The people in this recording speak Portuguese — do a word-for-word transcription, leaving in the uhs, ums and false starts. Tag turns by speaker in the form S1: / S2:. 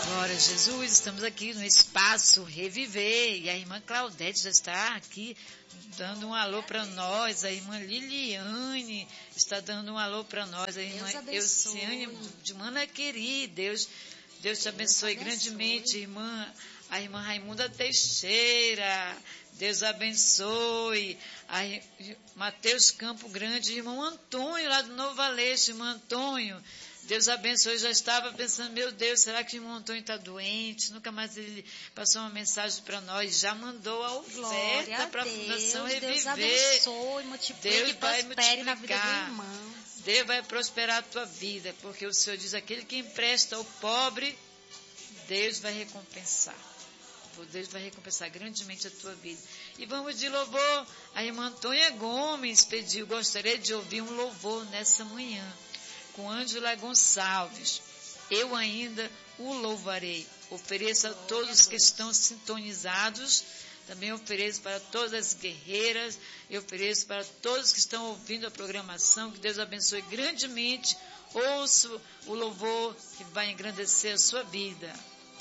S1: Glória a Jesus, estamos aqui no Espaço Reviver e a irmã Claudete já está aqui dando um alô para nós, a irmã Liliane está dando um alô para nós, a irmã Euciane de Mana Queri, Deus, Deus te abençoe grandemente, irmã, a irmã Raimunda Teixeira, Deus abençoe, a Mateus Campo Grande, irmão Antônio lá do Novo Aleixo, irmão Antônio, Deus abençoe. Eu já estava pensando, meu Deus, será que o irmão Antônio está doente? Nunca mais ele passou uma mensagem para nós, já mandou a oferta para a Fundação Reviver.
S2: Deus abençoe, multiplique,
S1: Deus vai
S2: prospere na vida do
S1: multiplicar.
S2: irmão.
S1: Deus vai prosperar a tua vida, porque o Senhor diz, aquele que empresta ao pobre, Deus vai recompensar. Deus vai recompensar grandemente a tua vida. E vamos de louvor. A irmã Antônia Gomes pediu, gostaria de ouvir um louvor nessa manhã, com Ângela Gonçalves. Eu ainda o louvarei. Ofereço a todos que estão sintonizados. Também ofereço para todas as guerreiras. Eu ofereço para todos que estão ouvindo a programação. Que Deus abençoe grandemente. Ouça o louvor que vai engrandecer a sua vida.